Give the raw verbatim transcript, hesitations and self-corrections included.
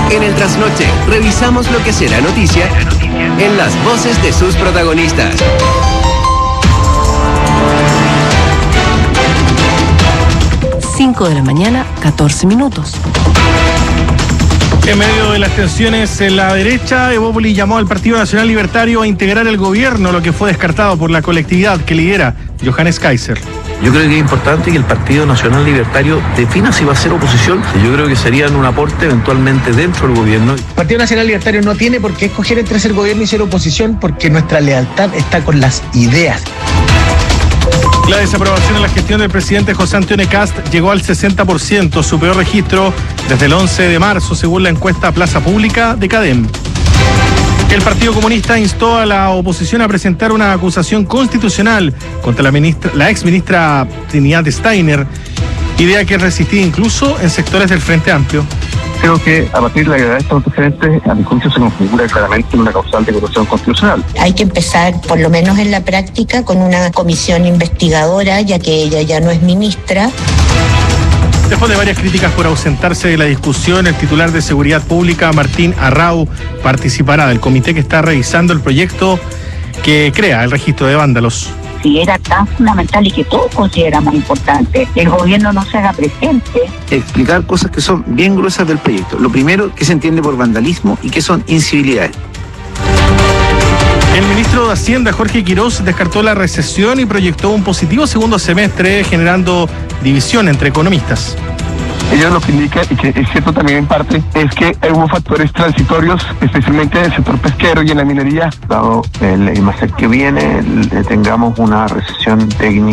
En el trasnoche, revisamos lo que será noticia en las voces de sus protagonistas. cinco de la mañana, catorce minutos. En medio de las tensiones en la derecha, Evópoli llamó al Partido Nacional Libertario a integrar el gobierno, lo que fue descartado por la colectividad que lidera Johannes Kaiser. Yo creo que es importante que el Partido Nacional Libertario defina si va a ser oposición. Yo creo que serían un aporte eventualmente dentro del gobierno. El Partido Nacional Libertario no tiene por qué escoger entre ser gobierno y ser oposición, porque nuestra lealtad está con las ideas. La desaprobación en la gestión del presidente José Antonio Kast llegó al sesenta por ciento, su peor registro desde el once de marzo, según la encuesta Plaza Pública de CADEM. El Partido Comunista instó a la oposición a presentar una acusación constitucional contra la, ministra, la ex ministra Trinidad Steiner, idea que es resistida incluso en sectores del Frente Amplio. Creo que a partir de la gravedad de estos antecedentes, a mi juicio se configura claramente una causal de corrupción constitucional. Hay que empezar, por lo menos en la práctica, con una comisión investigadora, ya que ella ya no es ministra. Después de varias críticas por ausentarse de la discusión, el titular de Seguridad Pública, Martín Arrau, participará del comité que está revisando el proyecto que crea el registro de vándalos. Si era tan fundamental y que todos consideramos importante, el gobierno no se haga presente. Explicar cosas que son bien gruesas del proyecto. Lo primero, ¿qué se entiende por vandalismo y qué son incivilidades? El ministro de Hacienda, Jorge Quirós, descartó la recesión y proyectó un positivo segundo semestre, generando división entre economistas. Ellos lo que indican, y que es cierto también en parte, es que hubo factores transitorios, especialmente en el sector pesquero y en la minería. Dado el, el mes que viene, tengamos una recesión técnica.